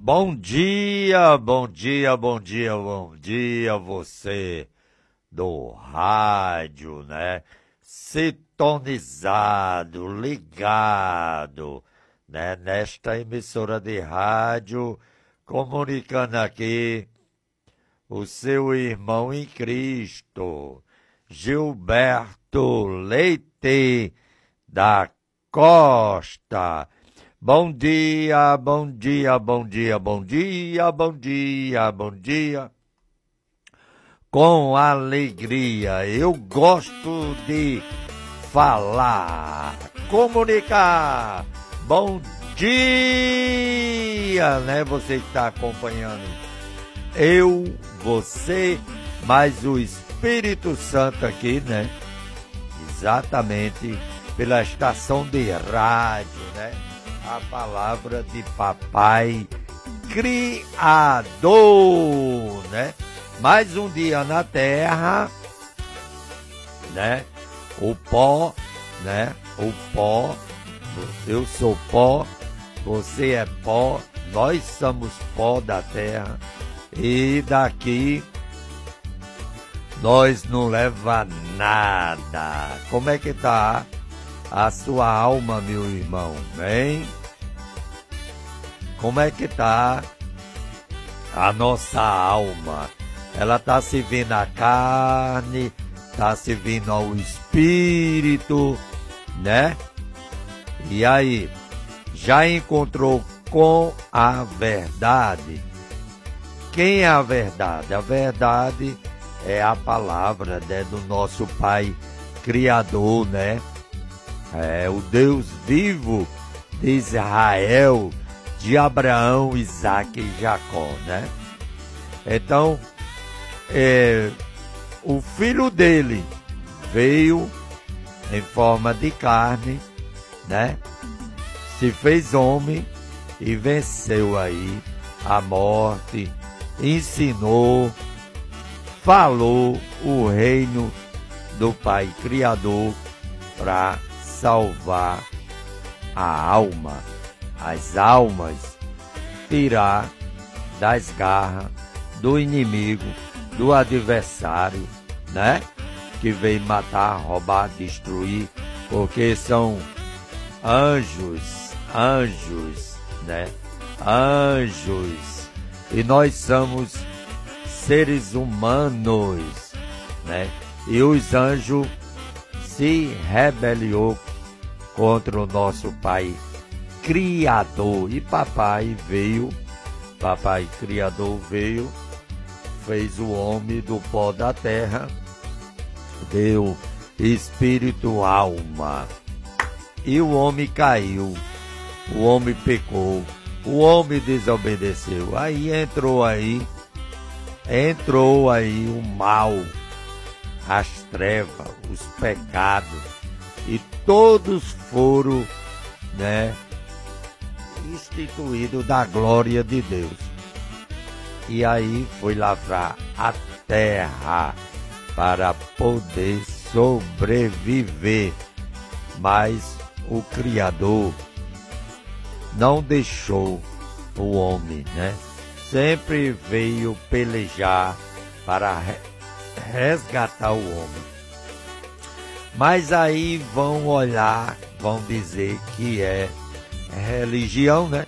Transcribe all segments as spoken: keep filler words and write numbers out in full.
Bom dia, bom dia, bom dia, bom dia, você do rádio, né? Sintonizado, ligado, né? Nesta emissora de rádio, comunicando aqui o seu irmão em Cristo, Gilberto Leite da Costa. Bom dia, bom dia, bom dia, bom dia, bom dia, bom dia. Com alegria, eu gosto de falar, comunicar. Bom dia, né? Você está acompanhando eu, você, mais o Espírito Santo aqui, né? Exatamente, pela estação de rádio, né? A palavra de Papai Criador, né? Mais um dia na Terra, né? O pó, né? O pó, eu sou pó, você é pó, nós somos pó da Terra e daqui nós não leva nada. Como é que tá a sua alma, meu irmão, bem? Como é que tá a nossa alma? Ela tá servindo a carne, tá servindo ao espírito, né? E aí, já encontrou com a verdade? Quem é a verdade? A verdade é a palavra, né, do nosso Pai Criador, né? É o Deus vivo de Israel, de Abraão, Isaque e Jacó, né? Então, é, o filho dele veio em forma de carne, né? Se fez homem e venceu aí a morte, ensinou, falou o reino do Pai Criador para salvar a alma, as almas, tirar das garras do inimigo, do adversário, né? Que vem matar, roubar, destruir, porque são anjos, anjos, né? Anjos. E nós somos seres humanos, né? E os anjos se rebeliou contra o nosso Pai Criador. E papai veio, papai Criador veio, fez o homem do pó da terra, deu espírito, alma. E o homem caiu, o homem pecou, o homem desobedeceu. Aí entrou aí, entrou aí o mal, as trevas, os pecados, e todos foram, né, instituídos da glória de Deus. E aí foi lavrar a terra para poder sobreviver. Mas o Criador não deixou o homem, né? Sempre veio pelejar para resgatar o homem. Mas aí vão olhar, vão dizer que é religião, né?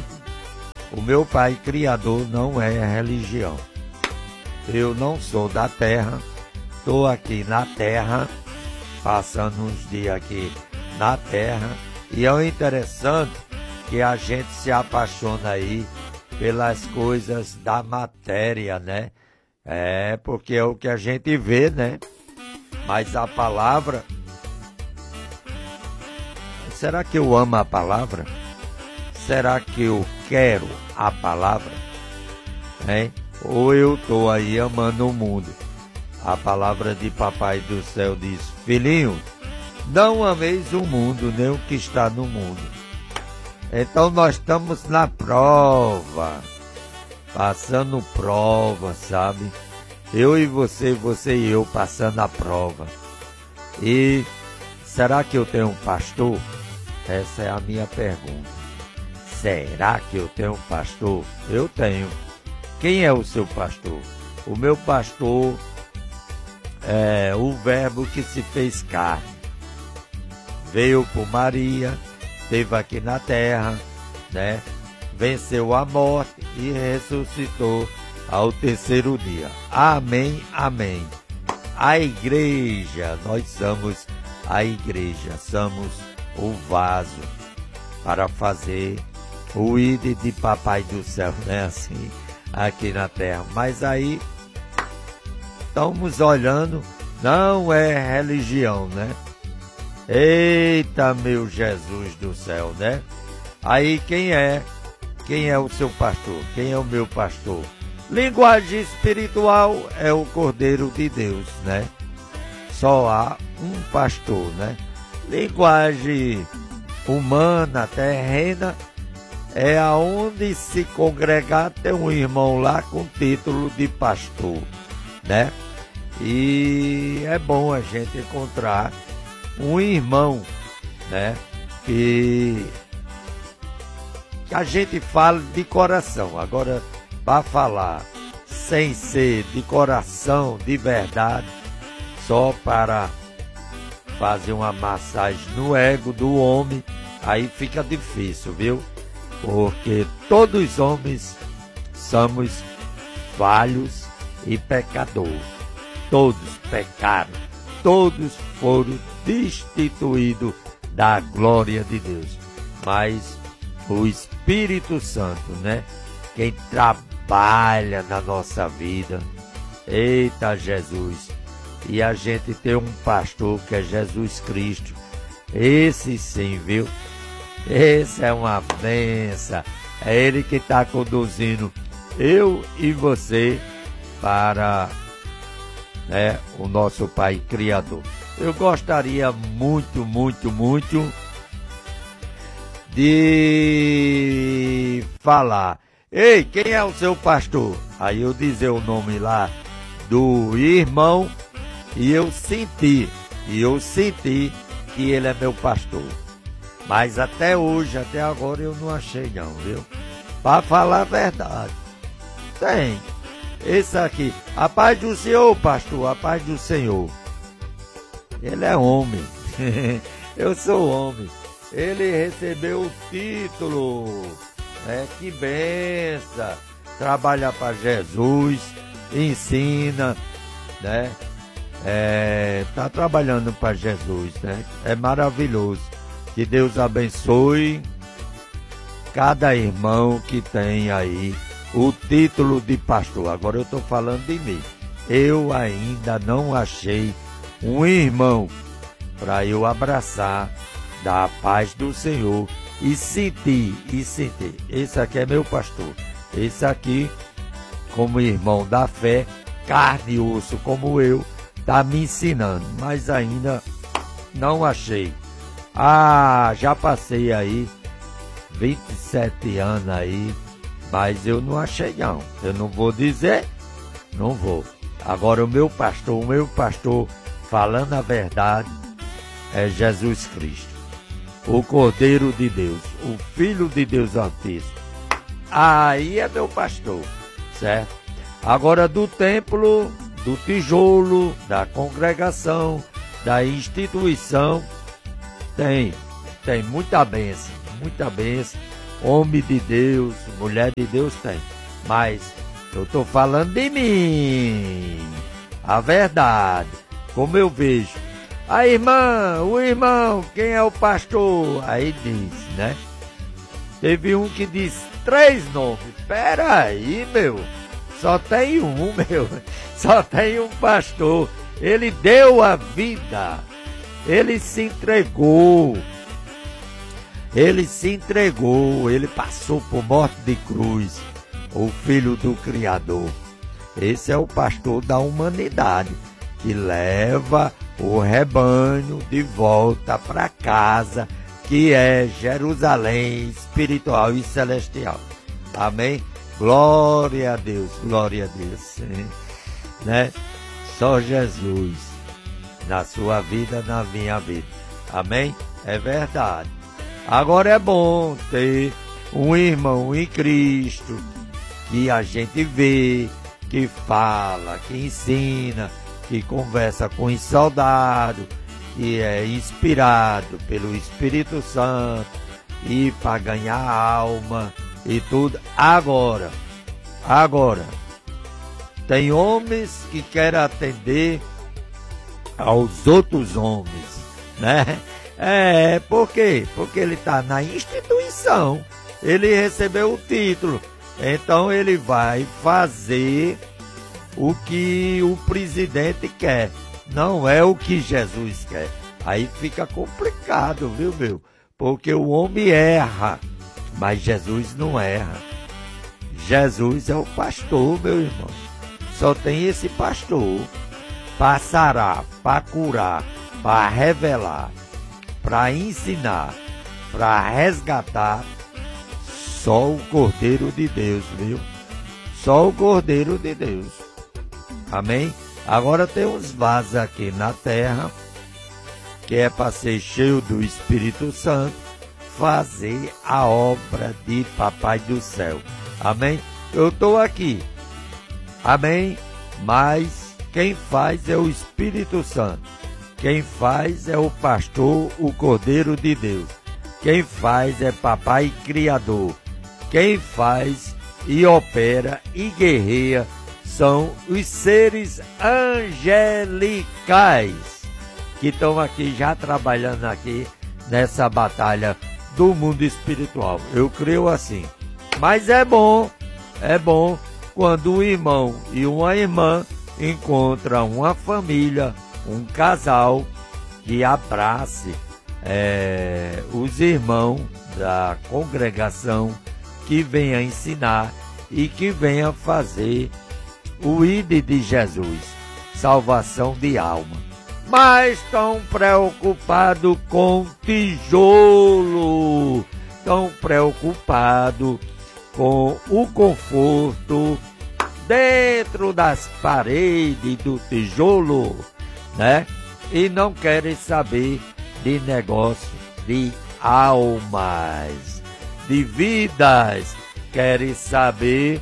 O meu Pai Criador não é religião. Eu não sou da terra, estou aqui na terra, passando uns dias aqui na terra, e é interessante que a gente se apaixona aí pelas coisas da matéria, né? É, porque é o que a gente vê, né? Mas a palavra... Será que eu amo a palavra? Será que eu quero a palavra? Hein? Ou eu estou aí amando o mundo? A palavra de Papai do Céu diz: filhinho, não ameis o mundo, nem o que está no mundo. Então nós estamos na prova, passando prova, sabe? Eu e você, você e eu passando a prova. E será que eu tenho um pastor? Essa é a minha pergunta. será que eu tenho um pastor? Eu tenho. Quem é o seu pastor? O meu pastor é o Verbo que se fez carne. Veio por Maria, esteve aqui na terra, né? Venceu a morte e ressuscitou ao terceiro dia. Amém, amém. A igreja, nós somos a igreja, somos o vaso para fazer o ide de Papai do Céu, né? Assim, aqui na terra. Mas aí, estamos olhando, não é religião, né? Eita, meu Jesus do céu, né? Aí quem é? Quem é o seu pastor? Quem é o meu pastor? Linguagem espiritual é o Cordeiro de Deus, né? Só há um pastor, né? Linguagem humana, terrena, é aonde se congregar tem um irmão lá com título de pastor, né? E é bom a gente encontrar um irmão, né? Que, que a gente fala de coração. Agora, para falar sem ser de coração, de verdade, só para fazer uma massagem no ego do homem, aí fica difícil, viu? Porque todos os homens somos falhos e pecadores. Todos pecaram, todos foram destituídos da glória de Deus. Mas o Espírito Santo, né? Quem trabalha na nossa vida, eita Jesus, e a gente tem um pastor que é Jesus Cristo, esse sim, viu? Esse é uma benção, é Ele que está conduzindo eu e você para, né, o nosso Pai Criador. Eu gostaria muito, muito, muito de falar, ei, quem é o seu pastor? Aí eu dizer o nome lá do irmão e eu senti, e eu senti que ele é meu pastor. Mas até hoje, até agora eu não achei não, viu? Para falar a verdade. Tem. Esse aqui, a paz do Senhor, pastor, a paz do Senhor. Ele é homem. Eu sou homem. Ele recebeu o título. É, que benção. Trabalha para Jesus, ensina, né? É, tá trabalhando para Jesus, né? É maravilhoso. Que Deus abençoe cada irmão que tem aí o título de pastor. Agora eu estou falando de mim. Eu ainda não achei um irmão para eu abraçar da paz do Senhor e sentir, e sentir. Esse aqui é meu pastor. Esse aqui, como irmão da fé, carne e osso como eu, está me ensinando, mas ainda não achei. Ah, já passei aí vinte e sete anos aí, mas eu não achei não. Eu não vou dizer, não vou. Agora o meu pastor, o meu pastor, falando a verdade, é Jesus Cristo, o Cordeiro de Deus, o Filho de Deus Altíssimo. Aí é meu pastor, certo? Agora do templo, do tijolo, da congregação, da instituição, tem, tem muita bênção, muita bênção, homem de Deus, mulher de Deus tem, mas eu estou falando de mim, a verdade, como eu vejo. A irmã, o irmão, quem é o pastor? Aí diz, né? Teve um que disse três nomes, pera aí, meu, só tem um, meu, só tem um pastor, ele deu a vida. Ele se entregou, ele se entregou, ele passou por morte de cruz, o Filho do Criador. Esse é o pastor da humanidade, que leva o rebanho de volta para casa, que é Jerusalém espiritual e celestial. Amém? Glória a Deus, glória a Deus, né? Só Jesus. Na sua vida, na minha vida. Amém? É verdade. Agora é bom ter um irmão em Cristo, que a gente vê, que fala, que ensina, que conversa com os soldados, que é inspirado pelo Espírito Santo, e para ganhar alma e tudo. Agora, agora, tem homens que querem atender aos outros homens, né? É, por quê? Porque ele está na instituição, ele recebeu o título, então ele vai fazer o que o presidente quer, não é o que Jesus quer. Aí fica complicado, viu, meu? Porque o homem erra, mas Jesus não erra. Jesus é o pastor, meu irmão. Só tem esse pastor para sarar, para curar, para revelar, para ensinar, para resgatar. Só o Cordeiro de Deus, viu? Só o Cordeiro de Deus. Amém? Agora tem uns vasos aqui na terra, que é para ser cheio do Espírito Santo, fazer a obra de Papai do Céu. Amém? Eu estou aqui. Amém? Mas quem faz é o Espírito Santo. Quem faz é o pastor, o Cordeiro de Deus. Quem faz é Papai Criador. Quem faz e opera e guerreia são os seres angelicais que estão aqui já trabalhando aqui nessa batalha do mundo espiritual. Eu creio assim. Mas é bom, é bom quando um irmão e uma irmã encontram uma família, um casal que abrace é, os irmãos da congregação, que venha ensinar e que venha fazer o I D de Jesus, salvação de alma. Mas estão preocupados com tijolo, estão preocupados com o conforto dentro das paredes do tijolo, né? E não querem saber de negócio de almas, de vidas, querem saber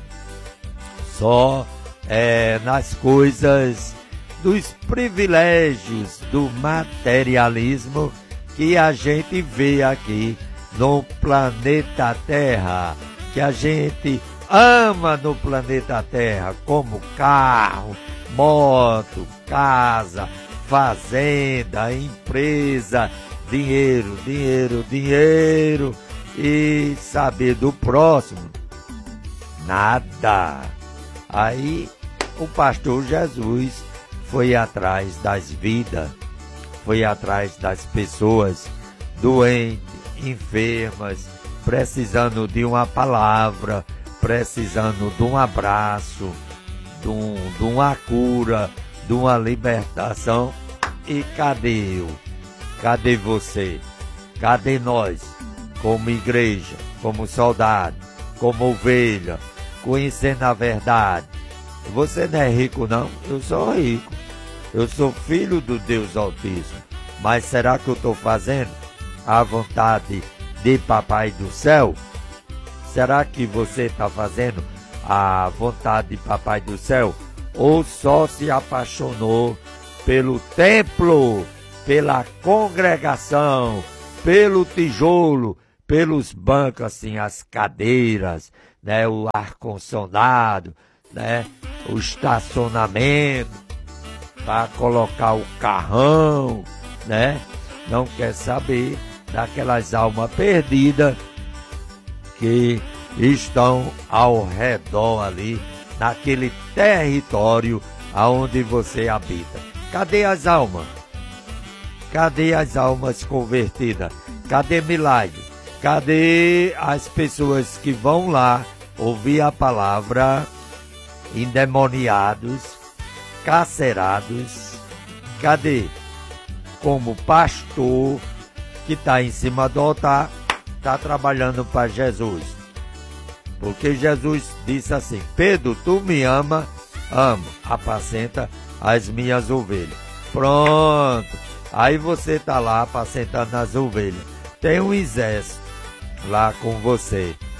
só é, nas coisas dos privilégios do materialismo que a gente vê aqui no planeta Terra, que a gente ama no planeta Terra, como carro, moto, casa, fazenda, empresa, dinheiro, dinheiro, dinheiro, e saber do próximo, nada. Aí o pastor Jesus foi atrás das vidas, foi atrás das pessoas doentes, enfermas, precisando de uma palavra, precisando de um abraço, de, um, de uma cura, de uma libertação. E cadê eu? Cadê você? Cadê nós? Como igreja, como soldado, como ovelha, conhecendo a verdade. Você não é rico não? Eu sou rico. Eu sou filho do Deus Altíssimo. Mas será que eu estou fazendo a vontade de Papai do Céu? Será que você está fazendo a vontade de Papai do Céu? Ou só se apaixonou pelo templo, pela congregação, pelo tijolo, pelos bancos, assim, as cadeiras, né, o ar-condicionado, né, o estacionamento, para colocar o carrão, né? Não quer saber daquelas almas perdidas que estão ao redor ali, naquele território aonde você habita. Cadê as almas? Cadê as almas convertidas? Cadê milagre? Cadê as pessoas que vão lá ouvir a palavra, endemoniados, carcerados? Cadê? Como pastor que está em cima do altar, está trabalhando para Jesus. Porque Jesus disse assim: Pedro, tu me ama, amo, apacenta as minhas ovelhas. Pronto. Aí você está lá apacentando as ovelhas. Tem um exército lá com você.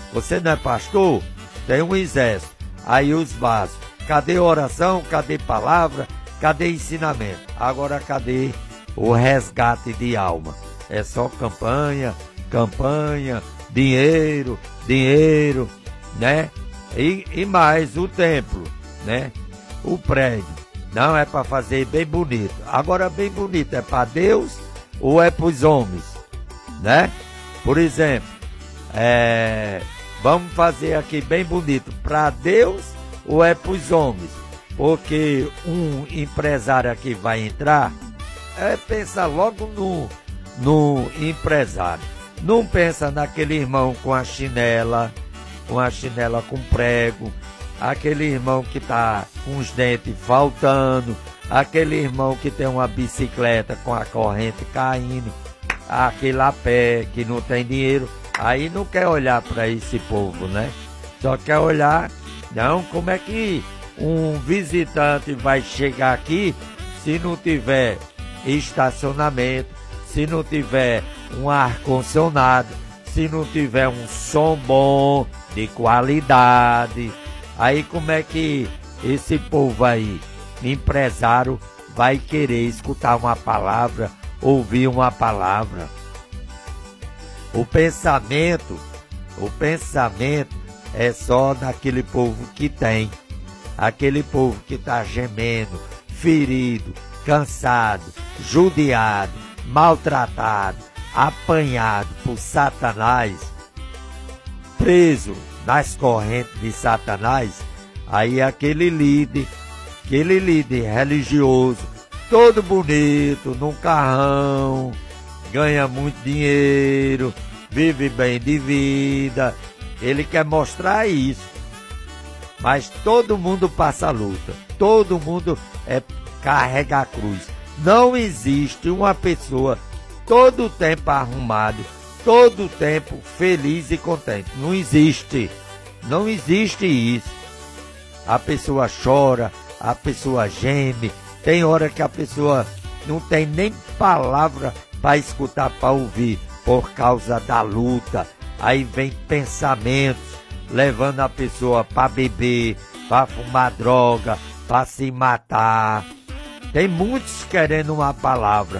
Você não é pastor? Tem um exército. Aí os básicos. Cadê oração? Cadê palavra? Cadê ensinamento? Agora cadê o resgate de alma? É só campanha, campanha, dinheiro, dinheiro, né? E, e mais o templo, né? O prédio. Não é para fazer bem bonito. Agora bem bonito é para Deus ou é para os homens, né? Por exemplo, é, vamos fazer aqui bem bonito para Deus ou é para os homens? Porque um empresário aqui vai entrar, é, pensa logo no, no empresário. Não pensa naquele irmão com a chinela, com a chinela com prego, aquele irmão que está com os dentes faltando, aquele irmão que tem uma bicicleta com a corrente caindo, aquele a pé que não tem dinheiro. Aí não quer olhar para esse povo, né? Só quer olhar, não, como é que um visitante vai chegar aqui se não tiver estacionamento, se não tiver um ar-condicionado, se não tiver um som bom, de qualidade. Aí como é que esse povo aí, empresário, vai querer escutar uma palavra, ouvir uma palavra? O pensamento, o pensamento é só daquele povo que tem. Aquele povo que está gemendo, ferido, cansado, judiado, maltratado, apanhado por Satanás, preso nas correntes de Satanás. Aí aquele líder, aquele líder religioso, todo bonito, num carrão, ganha muito dinheiro, vive bem de vida, ele quer mostrar isso. Mas todo mundo passa a luta, todo mundo é, carrega a cruz. Não existe uma pessoa todo o tempo arrumado, todo o tempo feliz e contente. Não existe, não existe isso. A pessoa chora, a pessoa geme, tem hora que a pessoa não tem nem palavra para escutar, para ouvir, por causa da luta. Aí vem pensamentos, levando a pessoa para beber, para fumar droga, para se matar. Tem muitos querendo uma palavra,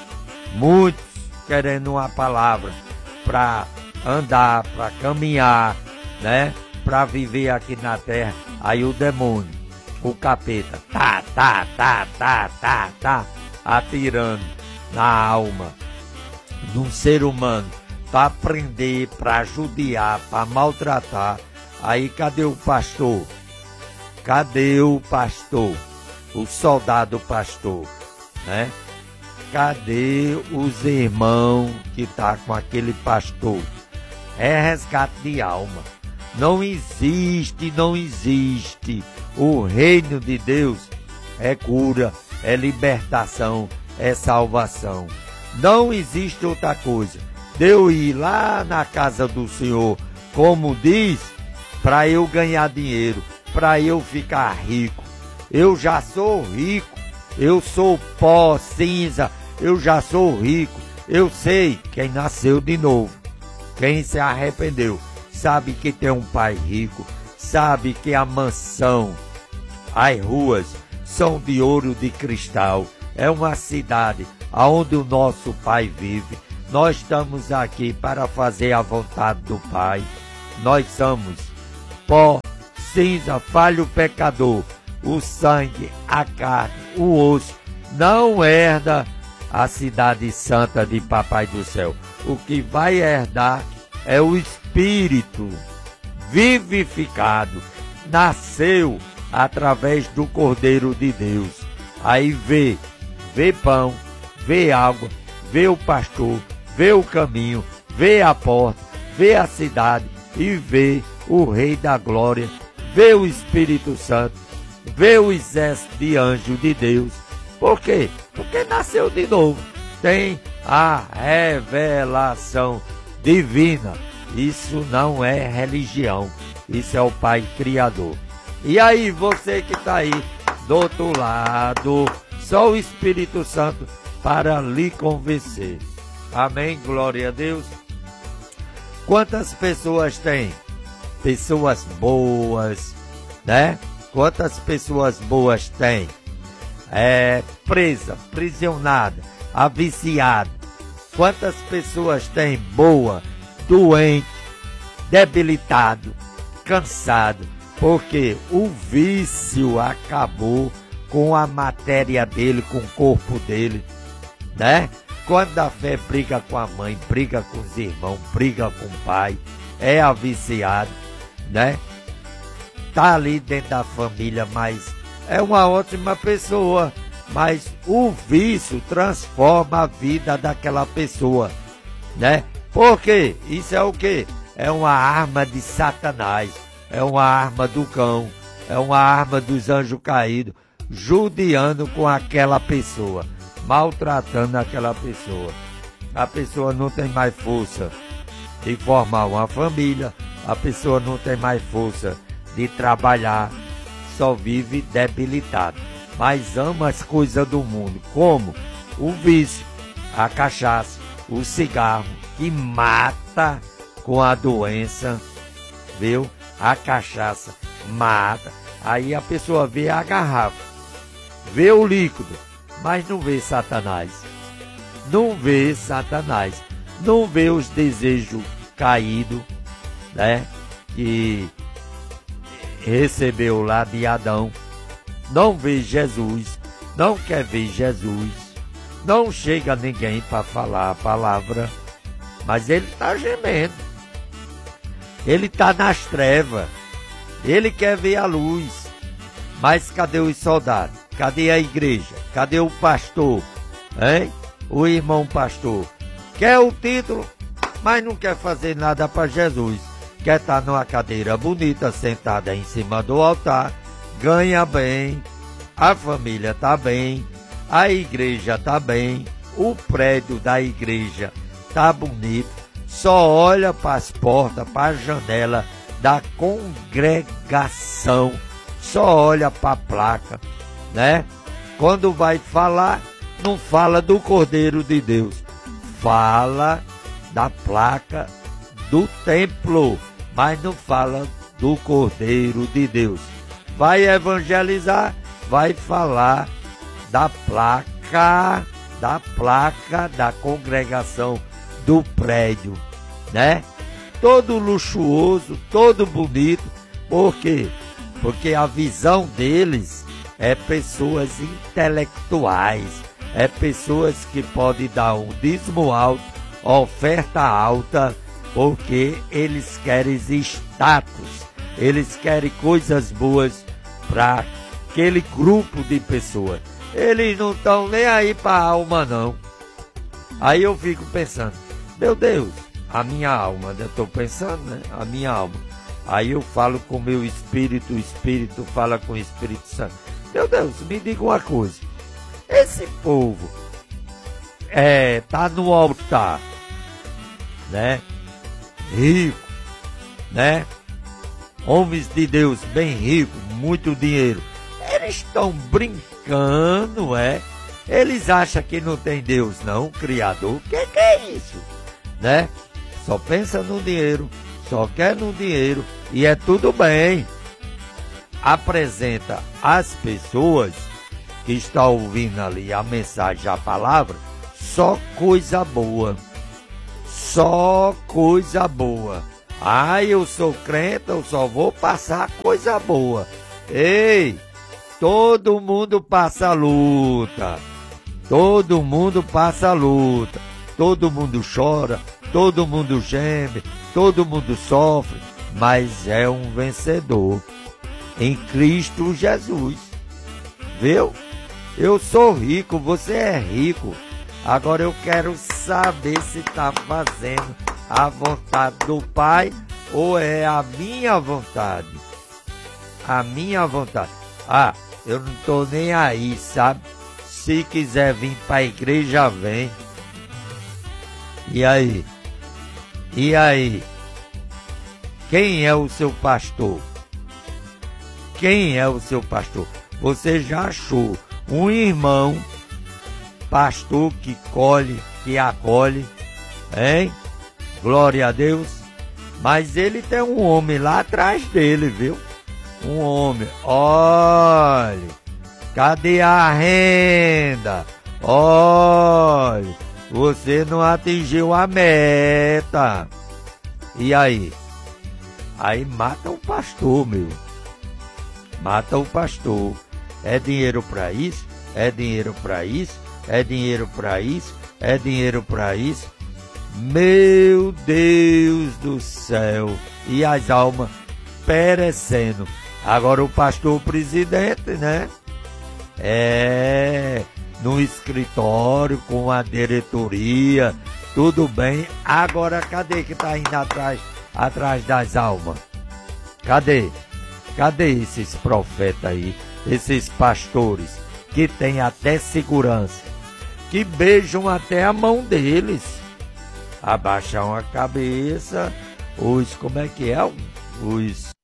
muitos querendo uma palavra para andar, para caminhar, né? Para viver aqui na terra. Aí o demônio, o capeta, tá, tá, tá, tá, tá, tá, atirando na alma de um ser humano, para prender, para judiar, para maltratar. Aí cadê o pastor? Cadê o pastor? O soldado pastor, né? Cadê os irmãos que tá com aquele pastor? É resgate de alma. Não existe, não existe. O reino de Deus é cura, é libertação, é salvação. Não existe outra coisa. De eu ir lá na casa do Senhor, como diz, para eu ganhar dinheiro, para eu ficar rico. Eu já sou rico, eu sou pó, cinza, eu já sou rico. Eu sei quem nasceu de novo, quem se arrependeu, sabe que tem um pai rico, sabe que a mansão, as ruas são de ouro de cristal. É uma cidade onde o nosso Pai vive. Nós estamos aqui para fazer a vontade do Pai. Nós somos pó, cinza, falho pecador. O sangue, a carne, o osso não herda a cidade santa de Papai do Céu. O que vai herdar é o Espírito vivificado. Nasceu através do Cordeiro de Deus. Aí vê, vê pão, vê água, vê o pastor, vê o caminho, vê a porta, vê a cidade e vê o Rei da Glória, vê o Espírito Santo, vê o exército de anjos de Deus. Por quê? Porque nasceu de novo. Tem a revelação divina. Isso não é religião, isso é o Pai Criador. E aí, você que está aí do outro lado, só o Espírito Santo para lhe convencer. Amém? Glória a Deus. Quantas pessoas tem pessoas boas, né? Quantas pessoas boas tem? É, presa, prisionada, aviciada. Quantas pessoas tem boa, doente, debilitado, cansado? Porque o vício acabou com a matéria dele, com o corpo dele, né? Quando a fé briga com a mãe, briga com os irmãos, briga com o pai, é aviciado, né? Tá ali dentro da família, mas é uma ótima pessoa, mas o vício transforma a vida daquela pessoa, né? Por quê? Isso é o quê? É uma arma de Satanás, é uma arma do cão, é uma arma dos anjos caídos, judiando com aquela pessoa, maltratando aquela pessoa. A pessoa não tem mais força de formar uma família, a pessoa não tem mais força de trabalhar, só vive debilitado, mas ama as coisas do mundo, como o vício, a cachaça, o cigarro, que mata com a doença, viu? A cachaça mata. Aí a pessoa vê a garrafa, vê o líquido, mas não vê Satanás, não vê Satanás, não vê os desejos caídos, né? Que recebeu lá de Adão, não vê Jesus, não quer ver Jesus, não chega ninguém para falar a palavra, mas ele está gemendo, ele está nas trevas, ele quer ver a luz, mas cadê os soldados? Cadê a igreja? Cadê o pastor? Hein? O irmão pastor quer o título, mas não quer fazer nada para Jesus. Quer estar numa cadeira bonita, sentada em cima do altar, ganha bem, a família está bem, a igreja está bem, o prédio da igreja está bonito, só olha para as portas, para a janela da congregação, só olha para a placa, né? Quando vai falar, não fala do Cordeiro de Deus, fala da placa do templo, mas não fala do Cordeiro de Deus. Vai evangelizar, vai falar da placa, da placa da congregação do prédio, né? Todo luxuoso, todo bonito. Por quê? Porque a visão deles é pessoas intelectuais, é pessoas que podem dar um dízimo alto, oferta alta, porque eles querem status, eles querem coisas boas para aquele grupo de pessoas. Eles não estão nem aí para a alma, não. Aí eu fico pensando, meu Deus, a minha alma, eu estou pensando, né? A minha alma. Aí eu falo com o meu espírito, o espírito fala com o Espírito Santo. Meu Deus, me diga uma coisa, esse povo é, tá no altar, né? Rico, né? Homens de Deus bem ricos, muito dinheiro. Eles estão brincando, é? Eles acham que não tem Deus, não, Criador. O que, que é isso? Né? Só pensa no dinheiro, só quer no dinheiro e é tudo bem. Apresenta às pessoas que estão ouvindo ali a mensagem, a palavra, só coisa boa. Só coisa boa. Ah, eu sou crente, eu só vou passar coisa boa. Ei, todo mundo passa luta. Todo mundo passa luta. Todo mundo chora, todo mundo geme, todo mundo sofre, mas é um vencedor em Cristo Jesus. Viu? Eu sou rico, você é rico. Agora eu quero saber se está fazendo a vontade do Pai ou é a minha vontade. A minha vontade. Ah, eu não estou nem aí, sabe? Se quiser vir para a igreja, vem. E aí? E aí? Quem é o seu pastor? Quem é o seu pastor? Você já achou um irmão pastor que colhe, que acolhe, hein? Glória a Deus. Mas ele tem um homem lá atrás dele, viu? Um homem. Olha, cadê a renda? Olha, você não atingiu a meta. E aí? Aí mata o pastor, meu. Mata o pastor. É dinheiro para isso? É dinheiro para isso? É dinheiro para isso? É dinheiro para isso? Meu Deus do céu! E as almas perecendo. Agora o pastor presidente, né? É, no escritório, com a diretoria, tudo bem. Agora cadê que tá indo atrás, atrás das almas? Cadê? Cadê esses profetas aí? Esses pastores que têm até segurança, que beijam até a mão deles, abaixam a cabeça, os, como é que é? Os